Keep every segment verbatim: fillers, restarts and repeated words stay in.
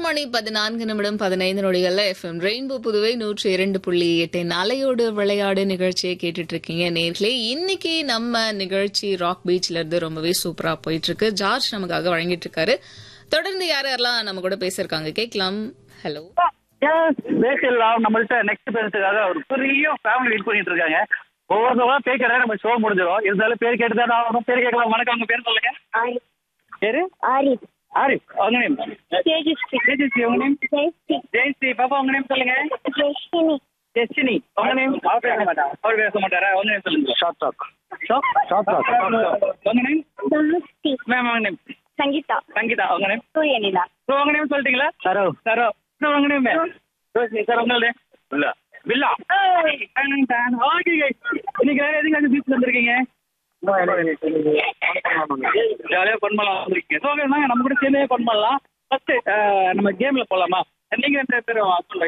மணி பதினான்கு நிமிடம் பதினைந்து நொடிகள்ல எஃப்எம் ரெயின்போ புதுவை நூற்றி இரண்டு புள்ளி எட்டு அலையோடு விளையாடு நிகழ்ச்சியை கேட்டுட்டு இருக்கீங்க நேர்களே. இன்னைக்கு நம்ம நிகழ்ச்சி ராக் பீச்ல இருந்து ரொம்பவே சூப்பரா போயிட்டு இருக்கு. ஜார்ஜ் நமக்காக வழங்கிட்டு இருக்காரு. தொடர்ந்து யார் யாரெல்லாம் நம்ம கூட பேசிருக்காங்க கேட்கலாம். ஹலோ பேசலாம். நம்மள்ட்ட நெக்ஸ்ட் பேசுறதுக்காக ஒரு பெரிய ஃபேமிலி வெயிட் பண்ணிட்டு இருக்காங்க. ஒவ்வொருத்தவங்க பேர் நம்ம ஷோ முடிஞ்சிடும். இருந்தாலும் பேர் கேட்டுதான் ஆகணும். பேர் கேட்கலாம். வணக்கம், உங்க பேர் சொல்லுங்க. பேரு ஆரிஃப். ஆரிஃப். அவங்க நேம் தேஜஸ்ரீ. தேஜஸ்ரீ. உங்க நேம் ஜெயஸ்ரீ. ஜெயஸ்ரீ. பாப்பா உங்க நேம் சொல்லுங்க. ஜெயஸ்ரீ. டெஸ்டினி. உங்க நேம்? அவர் பேச மாட்டாரா? அவர் பேச மாட்டாரா? உங்க நேம் சொல்லுங்க. Short talk. Short talk. உங்க நேம்? தனுஷ்டி. மேம் உங்க நேம்? சங்கீதா. சங்கீதா. உங்க நேம்? சூரியனிலா. ஸோ உங்க நேம் சொல்லிட்டீங்களா? சரோ. சரோ. உங்க நேம்? ரோஷினி. சார் உங்க நேம்? பில்லா. பில்லா. ஓகே கைஸ், இன்னைக்கு வேற எதுக்கு வந்து பீச் வந்திருக்கீங்க? ஜாலியா ஃபன் பண்ணலாம் வந்திருக்கீங்க. ஸோ ஓகே, நாங்க நம்ம கூட சேர்ந்தே ஃபன் பண்ணலாம். ஃபர்ஸ்ட் நம்ம கேம்ல போலாமா? நீங்க ரெண்டு பேரும்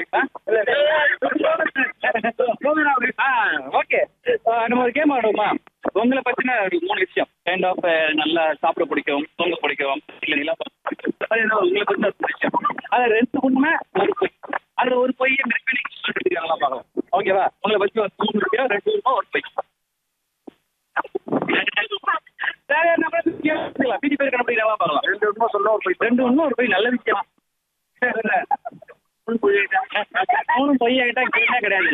ஓகே, நம்ம ஒரு கேம் ஆடுவோமா? உங்களை பத்தின ஒரு மூணு விஷயம், கைண்ட் ஆஃப் நல்லா சாப்பிட பிடிக்கும், தூங்க பிடிக்கும், இல்லை நிலா உங்களை பத்தின ஒரு விஷயம். அது ரெண்டு உண்மை ஒரு பொய். அது ஒரு பொய்யை நல்லா பார்க்கலாம். ஓகேவா? உங்களை பத்தி ஒரு மூணு விஷயம், ரெண்டு உண்மை ஒரு பொய். பிடி பேர் கண்டுபிடிக்கலாம் பார்க்கலாம். ரெண்டு உண்மை சொல்ல ஒரு பொய். ரெண்டு உண்மை ஒரு பொய். நல்ல விஷயம். மூணு பொய் ஆகிட்டா கேட்டா கிடையாது.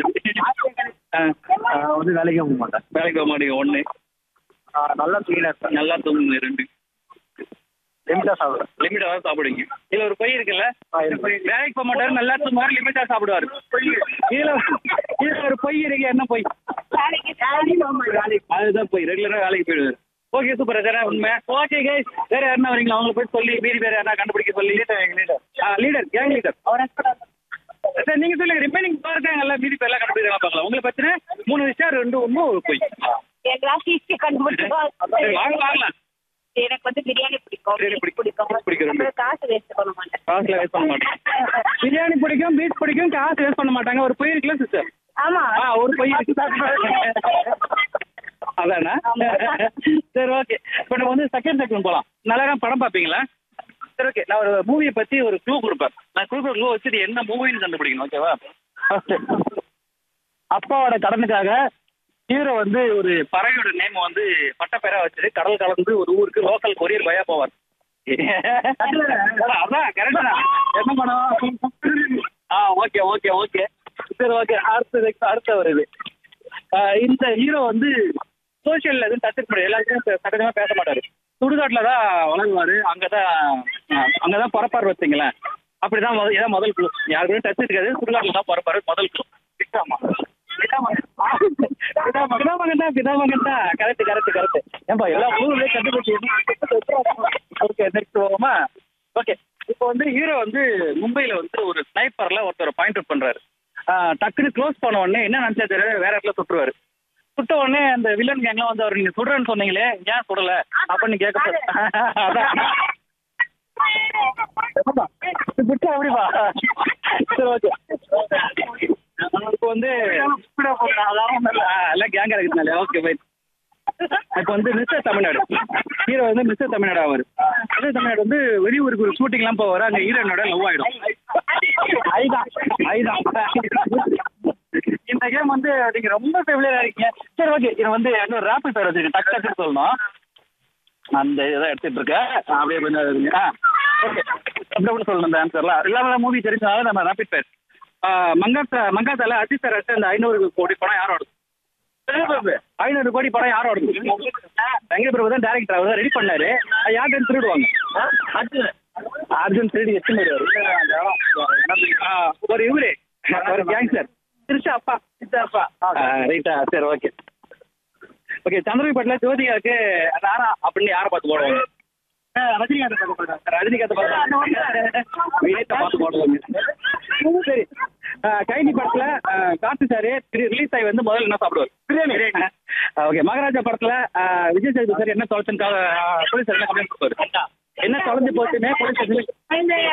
வந்து வேலைக்கு போக மாட்டேன். வேலைக்கு போக மாட்டேங்க. ஒண்ணு நல்லா தூங்கினா நல்லா தூங்குங்க. ரெண்டு லிமிட்டா சாப்பிடுவேன். லிமிட்டா தான் சாப்பிடுவீங்க. இதுல ஒரு பொய் இருக்குல்ல, வேலைக்கு போக மாட்டாரு, நல்லா தூங்குவாரு, லிமிட்டா சாப்பிடுவாரு. இதுல இதுல ஒரு பொய் இருக்கு. என்ன பொய்? அதுதான் பொய். ரெகுலரா வேலைக்கு போயிடுவாரு. Okay, super. சார் உண்மை. ஓகே கைஸ், வேற யாருன்னா வரீங்களா? அவங்களை போய் சொல்லி மீறி வேற யாரா கண்டுபிடிக்க சொல்லி. Leader, gang leader. சார் நீங்க சொல்லுங்க. ரிமைனிங் இருக்காங்கல்ல, மீறி பேர் எல்லாம் கண்டுபிடிக்கலாம் பார்க்கலாம். உங்களை பத்தின மூணு விஷயம், ரெண்டு ஒண்ணு ஒரு பொய். வாங்க வாங்கலாம். எனக்கு வந்து பிரியாணி பிடிக்கும். பிடிக்கும் பிடிக்கும். காசு வேஸ்ட் பண்ண மாட்டேன். காசுல வேஸ்ட் பண்ண மாட்டேன். பிரியாணி பிடிக்கும், பீச் பிடிக்கும், காசு வேஸ்ட் பண்ண மாட்டாங்க. ஒரு பொய் இருக்குல்ல சிஸ்டர்? ஆமா, ஒரு பொய் அதானா? சரி, ஓகே. இப்போ நம்ம வந்து செகண்ட் செக்ஷன் போகலாம். நல்லா படம் பார்ப்பீங்களா? சரி, ஓகே. நான் ஒரு மூவியை பத்தி ஒரு க்ளூ கொடுப்பேன். நான் கொடுக்குற க்ளூ வச்சுட்டு என்ன மூவின்னு கண்டுபிடிக்கணும். ஓகேவா? ஃபர்ஸ்ட், அப்பாவோட கடனுக்காக ஹீரோ வந்து ஒரு பறவையோட நேம் வந்து பட்டப்பேரா வச்சுட்டு கடல் கலந்து ஒரு ஊருக்கு லோக்கல் கொரியர் பயா போவார். அதான் கரெக்டா? என்ன படம்? ஆ, ஓகே ஓகே ஓகே. சரி, ஓகே. அடுத்தது அடுத்த வருது. இந்த ஹீரோ வந்து சோசியல் எதுவும் டச் பண்ண எல்லாத்தையும் சட்டமா பேச மாட்டாரு. சுடுகாட்டில் தான் வளருவாரு. அங்கதான் அங்கதான் பிறப்பாரு. வச்சுங்களேன், அப்படிதான் ஏதாவது முதல் குழு. யாருக்குமே டச் இருக்காது. சுடுகாட்டில் தான் பிறப்பாரு. முதல் குழு பிதாமா. பிதாமகன் தான். பிதாமகன் தான். Correct correct correct. ஏன்பா எல்லா குழுவிலையும் கண்டுபிடிச்சி. ஓகே, நெக்ஸ்ட் போவோமா? ஓகே. இப்போ வந்து ஹீரோ வந்து மும்பையில வந்து ஒரு ஸ்னைப்பர்ல ஒருத்தர் பாயிண்ட் அவுட் பண்றாரு. டக்குன்னு க்ளோஸ் பண்ண உடனே என்ன நினைச்சா தெரியல, வேற இடத்துல சுட்டுருவாரு. சுட்ட உடனே அந்த வில்லன் கேங்லாம் வந்து அவர் நீங்க சுடுறேன்னு சொன்னீங்களே, ஏன் சுடல அப்படின்னு கேட்க. அப்படிப்பா. சரி, ஓகே. இப்போ வந்து எல்லாம் கேங்கா இருக்குதுனால ஓகே பை. இப்போ வந்து மிஸ்டர் தமிழ்நாடு ஹீரோ வந்து மிஸ்டர் தமிழ்நாடு ஆவார். மிஸ்டர் தமிழ்நாடு வந்து வெளியூருக்கு ஒரு ஷூட்டிங்லாம் போவார். அங்கே ஹீரோனோட லவ் ஆகிடும். ஐதான் ஐதான். இந்த கேம் வந்து நீங்க ரொம்ப ஃபேமிலியரா இருக்கீங்க. சரி, ஓகே. இது வந்து இன்னொரு ரேபிட் ஃபயர் வச்சிருக்கேன். டக் டக்குன்னு சொல்லணும். அந்த இதை எடுத்துட்டு இருக்கேன். அப்படியே கொஞ்சம் இருங்க. ஓகே, அப்படி கூட சொல்லணும் இந்த ஆன்சர்லாம். எல்லாமே மூவி தெரிஞ்சனால நம்ம rapid fire. Mankatha மங்காத்தால Ajith sir வச்சு அந்த ஐநூறு கோடி படம் யாரோட? ஐநூறு கோடி படம் யாரோட? வெங்கட் பிரபு தான் டேரக்டர். அவர் தான் ரெடி பண்ணாரு. யார்கிட்ட திருடுவாங்க? அர்ஜுன் திருடி எத்தனை ஒரு இவரு ஒரு கேங்ஸ்டர் திருஷா அப்பா அப்பா. ரைட்டா? சரி, ஓகே ஓகே. சந்திரபாபு பட்டில ஜோதிகாவுக்கு நாரா அப்படின்னு யாரை பார்த்து போடுவாங்க? ரஜினிகாந்த் பார்த்து போடுவாங்க. ரஜினிகாந்த் பார்த்து பார்த்து போடுவாங்க. சரி, கைதி படத்துல கார்த்தி சாரு ரிலீஸ் ஆகி வந்து முதல்ல என்ன சாப்பிடுவார்? பிரியாணி. ஓகே. மகாராஜா படத்துல விஜய் சேதுபதி சார் என்ன தொலைச்சுக்காக போலீஸ் என்ன கம்ப்ளைண்ட் கொடுப்பாரு? என்ன தொலைஞ்சு போச்சுன்னே போலீஸ்